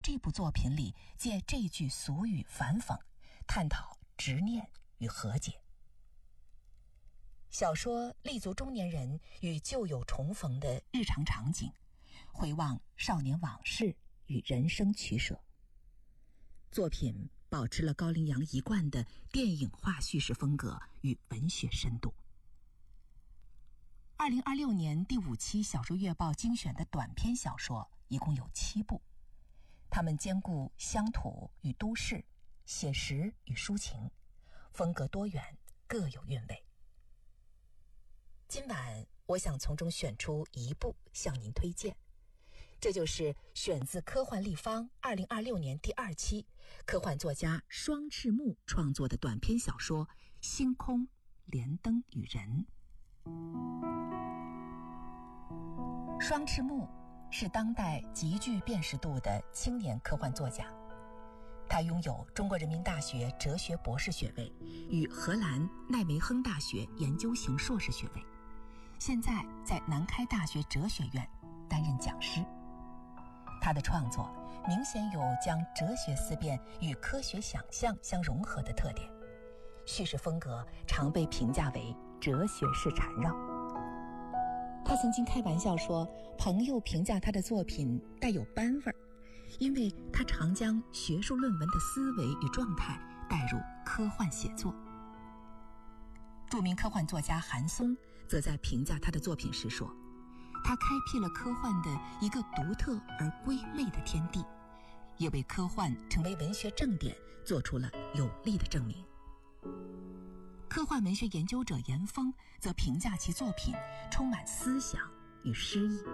这部作品里借这句俗语反讽，探讨执念与和解。小说立足中年人与旧友重逢的日常场景，回望少年往事与人生取舍。作品保持了高林阳一贯的电影化叙事风格与文学深度。2026年第5期小说月报精选的短篇小说一共有7部，它们兼顾乡土与都市，写实与抒情，风格多元，各有韵味。今晚我想从中选出一部向您推荐，这就是选自科幻立方2026年第2期科幻作家双赤木创作的短篇小说《星空、连灯与人》。双赤木是当代极具辨识度的青年科幻作家，他拥有中国人民大学哲学博士学位与荷兰奈梅亨大学研究型硕士学位，现在在南开大学哲学院担任讲师。他的创作明显有将哲学思辨与科学想象相融合的特点，叙事风格常被评价为哲学式缠绕。他曾经开玩笑说，朋友评价他的作品带有班味儿，因为他常将学术论文的思维与状态带入科幻写作。著名科幻作家韩松则在评价他的作品时说，他开辟了科幻的一个独特而归类的天地，也为科幻成为文学正典做出了有力的证明。科幻文学研究者严峰则评价其作品充满思想与诗意。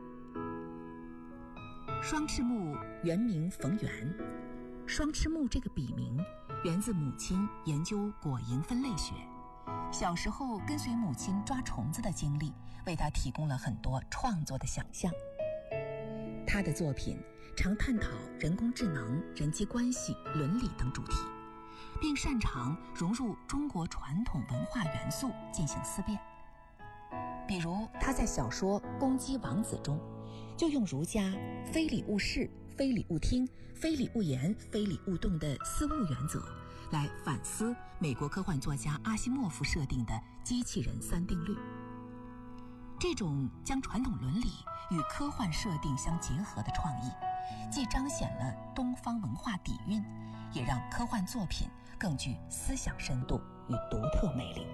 双赤木原名冯源，双赤木这个笔名源自母亲研究果蝇分类学，小时候跟随母亲抓虫子的经历为他提供了很多创作的想象。他的作品常探讨人工智能、人际关系、伦理等主题，并擅长融入中国传统文化元素进行思辨。比如他在小说《公鸡王子》中就用儒家非礼勿视、非礼勿听、非礼勿言、非礼勿动的四勿原则来反思美国科幻作家阿西莫夫设定的机器人3定律。这种将传统伦理与科幻设定相结合的创意，既彰显了东方文化底蕴，也让科幻作品更具思想深度与独特魅力。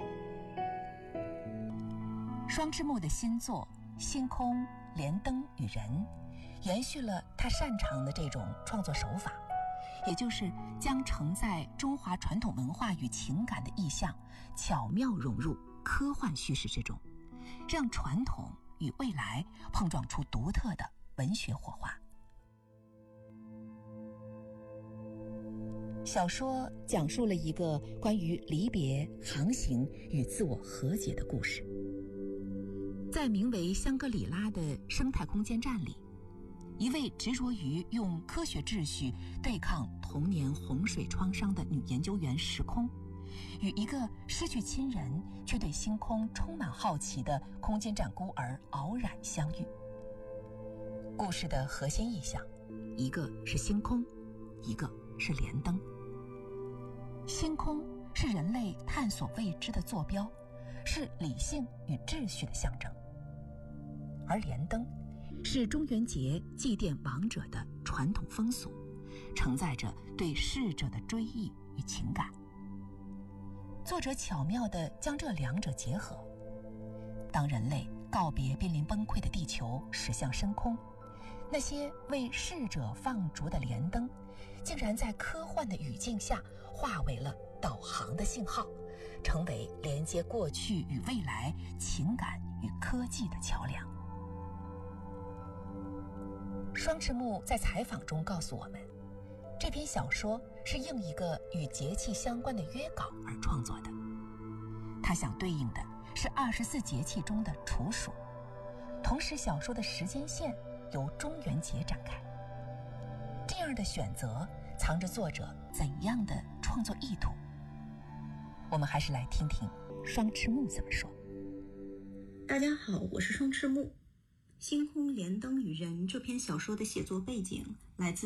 双赤木的新作《星空、连灯与人》延续了他擅长的这种创作手法，也就是将承载中华传统文化与情感的意象巧妙融入科幻叙事之中，让传统与未来碰撞出独特的文学火花。小说讲述了一个关于离别、航行与自我和解的故事。在名为香格里拉的生态空间站里，一位执着于用科学秩序对抗童年洪水创伤的女研究员时空，与一个失去亲人却对星空充满好奇的空间站孤儿偶然相遇。故事的核心意象，一个是星空，一个是连灯。星空是人类探索未知的坐标，是理性与秩序的象征，而连灯是中元节祭奠亡者的传统风俗，承载着对逝者的追忆与情感。作者巧妙地将这两者结合。当人类告别濒临崩溃的地球，驶向深空，那些为逝者放逐的连灯，竟然在科幻的语境下化为了导航的信号，成为连接过去与未来、情感与科技的桥梁。双赤木在采访中告诉我们，这篇小说是应一个与节气相关的约稿而创作的。他想对应的是24节气中的处暑，同时小说的时间线由中元节展开。这样的选择藏着作者怎样的创作意图？我们还是来听听双赤木怎么说。 大家好，我是双赤木。星空、连灯与人这篇小说的写作背景来自